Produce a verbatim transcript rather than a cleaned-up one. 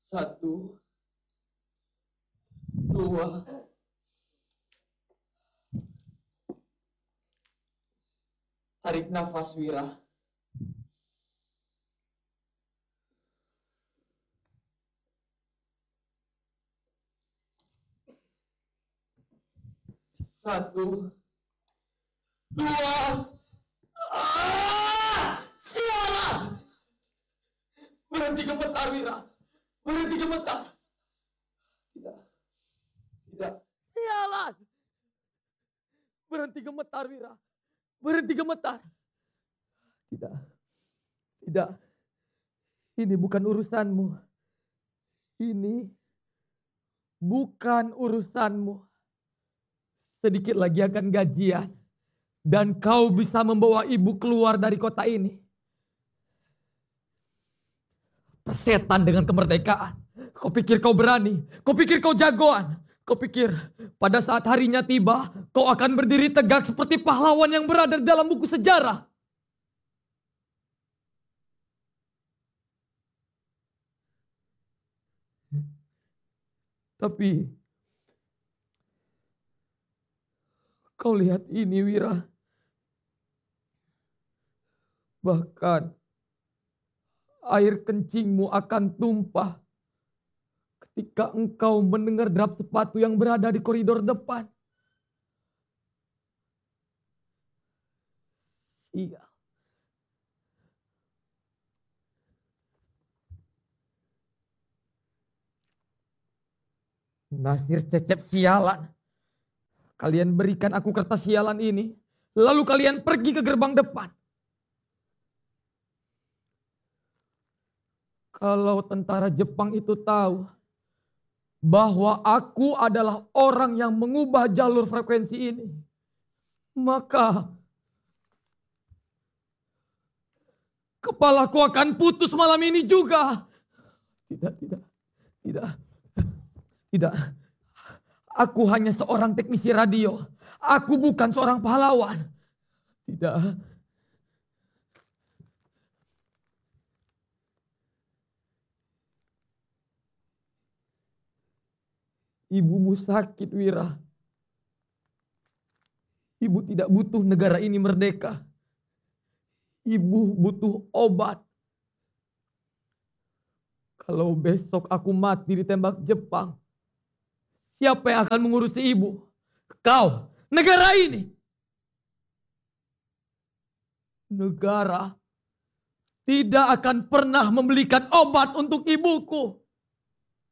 Satu, dua, tarik nafas Wira. Satu, dua, ah, sialan! Berhenti gemetar Wira, berhenti gemetar. Tidak, tidak, sialan! Berhenti gemetar Wira, berhenti gemetar. Tidak, tidak, ini bukan urusanmu. Ini bukan urusanmu. Sedikit lagi akan gajian. Dan kau bisa membawa ibu keluar dari kota ini. Persetan dengan kemerdekaan. Kau pikir kau berani. Kau pikir kau jagoan. Kau pikir pada saat harinya tiba. Kau akan berdiri tegak seperti pahlawan yang berada dalam buku sejarah. Tapi kau lihat ini Wira. Bahkan air kencingmu akan tumpah ketika engkau mendengar derap sepatu yang berada di koridor depan. Iya. Nasir Cecep sialan. Kalian berikan aku kertas sialan ini. Lalu kalian pergi ke gerbang depan. Kalau tentara Jepang itu tahu bahwa aku adalah orang yang mengubah jalur frekuensi ini, maka kepalaku akan putus malam ini juga. Tidak, tidak, tidak, tidak. Aku hanya seorang teknisi radio. Aku bukan seorang pahlawan. Tidak. Ibumu sakit, Wira. Ibu tidak butuh negara ini merdeka. Ibu butuh obat. Kalau besok aku mati ditembak Jepang, siapa yang akan mengurusi ibu? Kau, negara ini. Negara tidak akan pernah membelikan obat untuk ibuku.